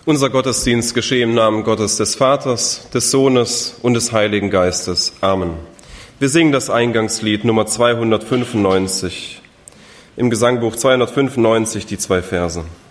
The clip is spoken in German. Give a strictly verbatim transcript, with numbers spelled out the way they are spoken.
Unser Gottesdienst geschehe im Namen Gottes, des Vaters, des Sohnes und des Heiligen Geistes. Amen. Wir singen das Eingangslied Nummer zweihundertfünfundneunzig. Im Gesangbuch zweihundertfünfundneunzig die zwei Verse.